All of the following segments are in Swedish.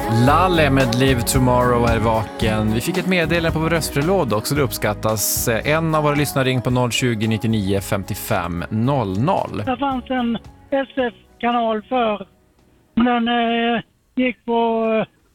Lalle med Live Tomorrow är vaken. Vi fick ett meddelande på vår röstbrevlåd också, det uppskattas. En av våra lyssnare ring på 020 99 55 00. Det fanns en SF-kanal för. Den gick på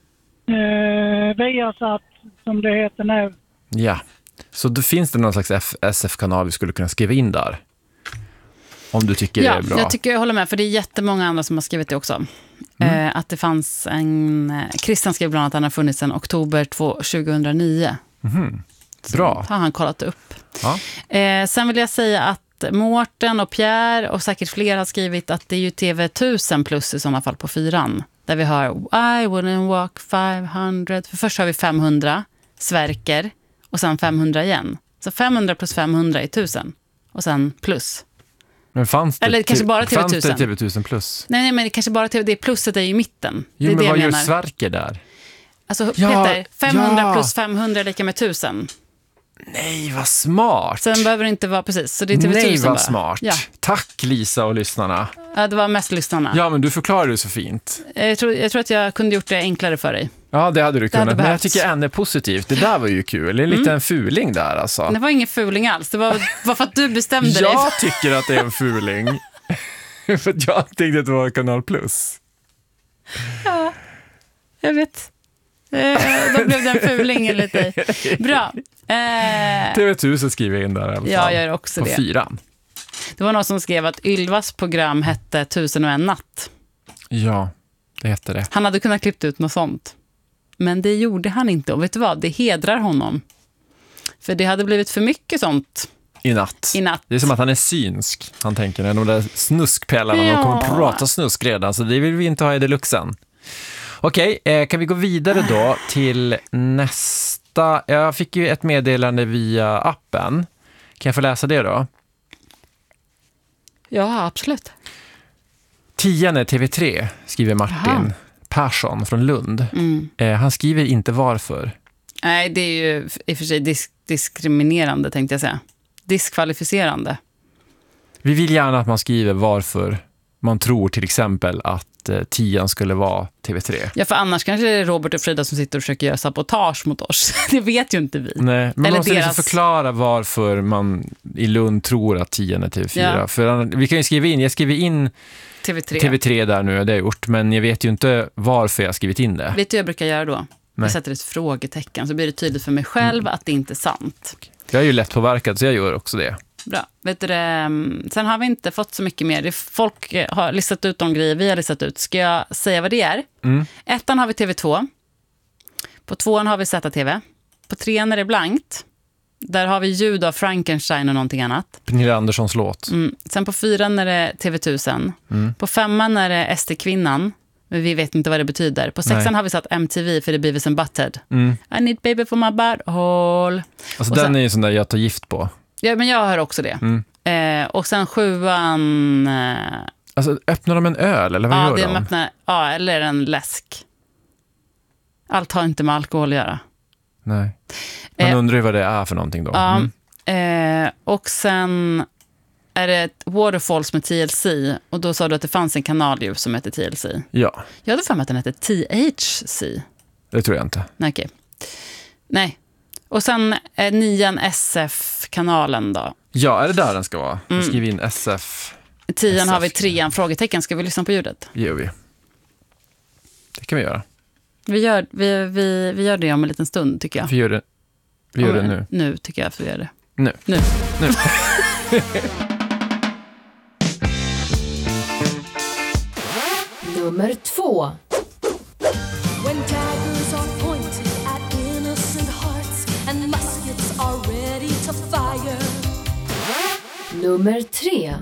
Viasat som det heter nu. Ja, så då finns det någon slags SF-kanal vi skulle kunna skriva in där. Om du tycker det är bra. Jag tycker jag håller med, för det är jättemånga andra som har skrivit det också. Att det fanns Christian skrev bland annat att den har funnits sedan oktober 2009. Bra. Har han kollat upp. Ja. Sen vill jag säga att Mårten och Pierre och säkert fler har skrivit att det är ju TV1000 plus i sådana fall på 4:an. Där vi har I wouldn't walk 500. För först har vi 500 Sverker och sen 500 igen. Så 500 plus 500 är 1000. Och sen plus. Men fanns det, eller kanske bara TV1000. Fanns det TV1000 plus? Nej, men det kanske bara det plusset är i mitten. Jo, det är men det vad jag gör menar. Sverker där? Alltså Peter, 500 plus 500 är lika med 1000. Nej, vad smart. Sen behöver det inte vara precis. Så det är TV1000 Nej, vad bara. smart. Ja. Tack Lisa och lyssnarna. Ja, det var mest lyssnarna. Ja, men du förklarar det så fint. Jag tror att jag kunde gjort det enklare för dig. Ja, det hade du kunnat. Men jag behövts. tycker ändå positivt. Det där var ju kul. Det är lite en fuling där alltså. Det var ingen fuling alls. Det var för att du bestämde dig. Jag tycker att det är en fuling. För att jag tänkte att det var Kanal Plus. Ja, jag vet. Då blev det en fuling lite. Bra. TV1000 skriver in där i alla fall. Ja, jag gör också på det. 4:an. Det var någon som skrev att Ylvas program hette 1001 natt. Ja, det heter det. Han hade kunnat klippt ut något sånt. Men det gjorde han inte. Och vet du vad? Det hedrar honom. För det hade blivit för mycket sånt. I natt. Det är som att han är synsk. Han tänker när de där snuskpellarna de kommer att prata snusk redan. Så det vill vi inte ha i deluxen. Okej, kan vi gå vidare då till nästa. Jag fick ju ett meddelande via appen. Kan jag få läsa det då? Ja, absolut. 10:e TV3 skriver Martin Persson från Lund. Han skriver inte varför. Nej, det är ju i och för sig diskriminerande tänkte jag säga. Diskvalificerande. Vi vill gärna att man skriver varför man tror till exempel att 10:an skulle vara TV3. Ja, för annars kanske det är Robert och Frida som sitter och försöker göra sabotage mot oss. Det vet ju inte vi. Nej, men man måste deras... liksom förklara varför man i Lund tror att 10:an är TV4. Ja. För vi kan ju skriva in, jag skriver in TV3 där nu, det har jag gjort, men jag vet ju inte varför jag har skrivit in det. Vet du vad jag brukar göra då? Nej. Jag sätter ett frågetecken så blir det tydligt för mig själv att det inte är sant. Jag är ju lätt påverkad så jag gör också det. Bra. Vet du det? Sen har vi inte fått så mycket mer. Folk har listat ut de grejer vi har listat ut. Ska jag säga vad det är? 1:an har vi TV2. På 2:an har vi ZTV. På 3:an är det blankt. Där har vi ljud av Frankenstein och någonting annat. Pernilla Anderssons låt. Sen på 4:an är det TV1000. På 5:an är det SD-kvinnan. Men vi vet inte vad det betyder. På 6:an har vi satt MTV för det är Beavis and Butthead. I need baby for my butthole. Alltså den är ju sån där jag tar gift på. Ja, men jag hör också det. Och sen 7:an... Alltså öppnar de en öl eller vad gör de? Öppnar, eller en läsk. Allt har inte med alkohol att göra. Nej. Man undrar ju vad det är för någonting då. Och sen är det ett Waterfalls med TLC. Och då sa du att det fanns en kanal ju som heter TLC. Ja. Jag hade för mig att den hette THC. Det tror jag inte. Nej, okej. Nej. Och sen är 9:an SF-kanalen då. Ja, är det där den ska vara? Jag skriver in SF. 10:an har vi 3:an, frågetecken. Ska vi lyssna på ljudet? Det gör vi. Det kan vi göra. Vi gör det om en liten stund, tycker jag. Vi gör det nu. Nu tycker jag att vi gör det. Nu. Nummer 2. When daggers are pointed at innocent hearts and muskets are ready to fire. Nummer 3.